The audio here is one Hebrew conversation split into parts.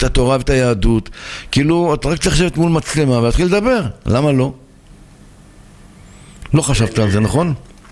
התורה ואת היהדות. כאילו, אתה רק צריך לשבת מול מצלמה ולהתחיל לדבר. למה לא? לא חשבת על זה, נכון?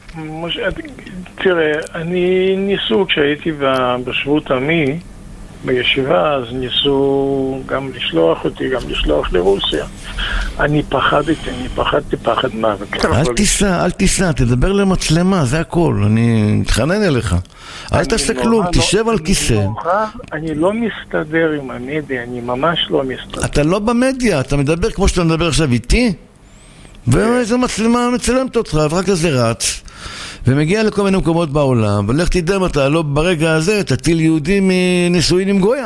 תראה, אני ניסו, כשהייתי בשבות עמי, בישיבה, אז ניסו גם לשלוח אותי, גם לשלוח לרוסיה. אני פחדתי פחד מוות. אל תיסע, תדבר למצלמה, זה הכל. אני מתחנן אליך. אל תעשה כלום, תשב על כיסא. אני לא מסתדר עם המדיה, אני ממש לא מסתדר. אתה לא במדיה, אתה מדבר כמו שאתה מדבר עכשיו איתי, ואיזו מצלמה מצלמת אותך, ורק לזה רץ. ומגיע לכל מיני מקומות בעולם, ולך תדע אם אתה לא ברגע הזה תטיל יהודים מנישואין עם גויה.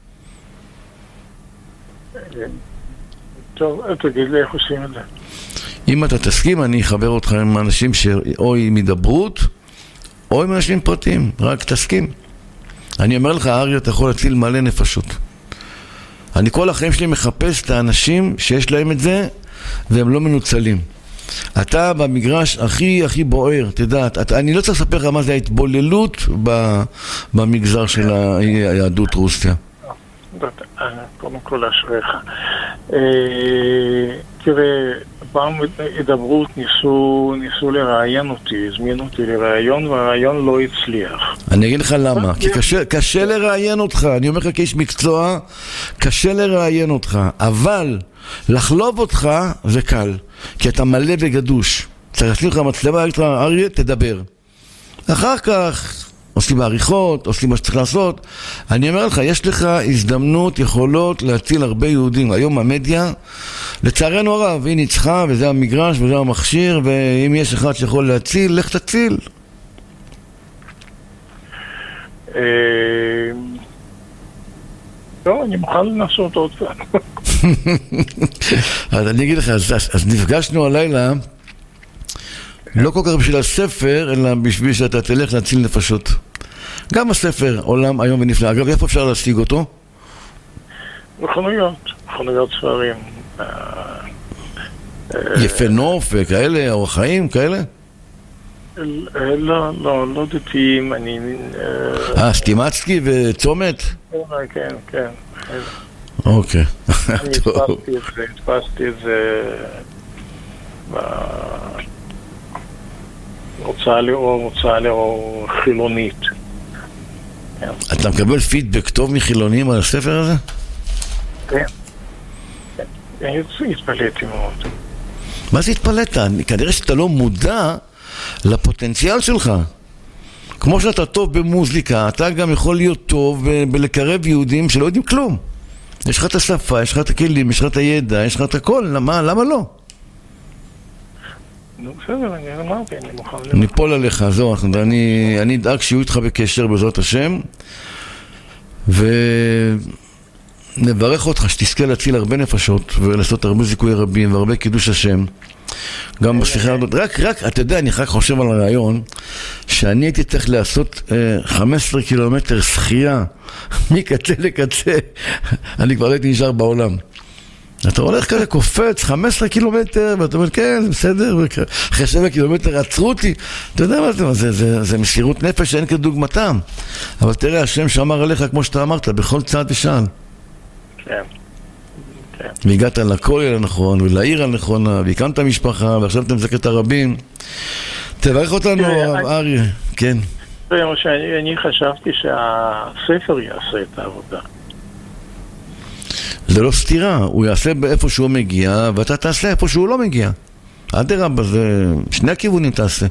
טוב, תגיד לי איך עושים את זה. אם אתה תסכים, אני אחבר אותך עם אנשים שאו עם הידברות, או עם אנשים פרטיים, רק תסכים. אני אומר לך, אריה, אתה יכול להציל מלא נפשות. אני כל החיים שלי מחפש את האנשים שיש להם את זה, והם לא מנוצלים. אתה במגרש הכי בוער, תדעת, אני לא צריך לספר לך מה זה ההתבוללות במגזר של היהדות רוסיה. קודם כל אשריך. תראה, פעם הידברות ניסו לראיין אותי, הזמינו אותי לראיון, והראיון לא הצליח. אני אגיד לך למה, כי קשה לראיין אותך, אני אומר לך כאיש מקצוע, קשה לראיין אותך, אבל לחלוב אותך זה קל, כי אתה מלא וגדוש. צריך לשים לך מצלמה, אריה, תדבר. אחר כך עושים בעריכות, עושים מה שצריך לעשות. אני אומר לך, יש לך הזדמנות, יכולות להציל הרבה יהודים. היום המדיה, לצערנו הרב, היא ניצחה, וזה המגרש, וזה המכשיר, ואם יש אחד שיכול להציל, לך תציל. לא, אני מוכן לנסות עוד פעם. אז אני אגיד לך, אז נפגשנו הלילה, לא כל כך בשביל הספר, אלא בשביל שאתה תלך להציל נפשות. גם הספר, עולם היום ונפלא. אגב, איפה אפשר להשיג אותו? בחנויות ספרים. יפה נוף וכאלה, אורח חיים, כאלה? לא דתיים, אני... סטימצקי וצומת? כן. אוקיי. אני הדפסתי את זה הוצאה לאור חילונית. אתה מקבל פידבק טוב מחילונים על הספר הזה? כן. התפלאתי מאוד. מה זה התפלאת? כנראה שאתה לא מודע לפוטנציאל שלך. כמו שאתה טוב במוזיקה, אתה גם יכול להיות טוב בלקרב יהודים שלא יודעים כלום. יש לך את השפה, יש לך את הכלים, יש לך את הידע, יש לך את הכל. למה לא? נו, בסדר, אני אמרתי, אני מוכן ללכת. ניפול עליך, זהו, אני אדאג שיהיו איתך בקשר בעזרת השם, ונברך אותך שתזכה להציל הרבה נפשות, ולעשות הרבה זיכוי רבים, והרבה קידוש השם. גם בשיחה הזאת, רק, אתה יודע, אני רק חושב על הרעיון, שאני הייתי צריך לעשות 15 קילומטר שחייה, מקצה לקצה, אני כבר לא הייתי נשאר בעולם. אתה הולך כזה קופץ 15 קילומטר ואתה אומר כן זה בסדר, אחרי 7 קילומטר עצרו אותי. אתה יודע מה זה מסירות נפש שאין כדוגמתם, אבל תראה השם שאמר עליך כמו שאתה אמרת בכל צעד ושעל. כן. והגעת לכולל הנכון ולעיר הנכונה והקמת משפחה ועכשיו אתה מזכה את הרבים. תברך אותנו אריה. כן, אני חשבתי שהספר יעשה את העבודה. זה לא סתירה, הוא יעשה באיפה שהוא מגיע, ואתה תעשה איפה שהוא לא מגיע. אדרבה, זה שני הכיוונים תעשה.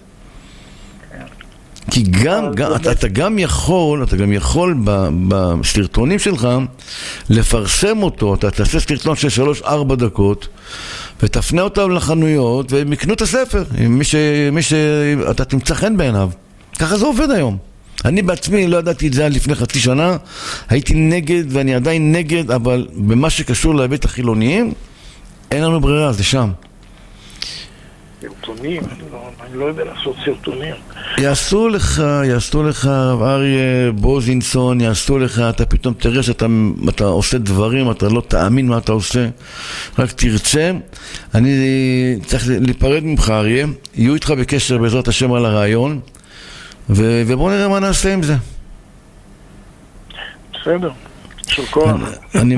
כי אתה גם יכול בסרטונים שלך לפרסם אותו, אתה תעשה סרטון של 3-4 דקות, ותפנה אותם לחנויות, והם יקנו את הספר, מי שאתה תמצא חן בעיניו. ככה זה עובד היום. אני בעצמי לא ידעתי את זה לפני חצי שנה, הייתי נגד ואני עדיין נגד, אבל במה שקשור להיבט החילוניים, אין לנו ברירה, זה שם. סרטונים? אני לא יודע לעשות סרטונים. יעשו לך אריה בוזינסון, יעשו לך, אתה פתאום תראה שאתה עושה דברים, אתה לא תאמין מה אתה עושה, רק תרצה. אני צריך להיפרד ממך אריה, יהיו איתך בקשר בעזרת השם על הרעיון, ובואו נראה מה נעשה עם זה. בסדר, שוקון.